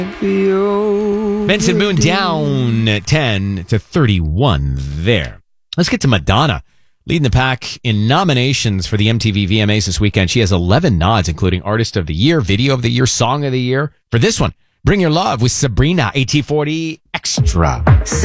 Benson Moon down 10 to 31 there. Let's get to Madonna. Leading the pack in nominations for the MTV VMAs this weekend. She has 11 nods, including Artist of the Year, Video of the Year, Song of the Year. For this one, Bring Your Love with Sabrina, AT40 Extra.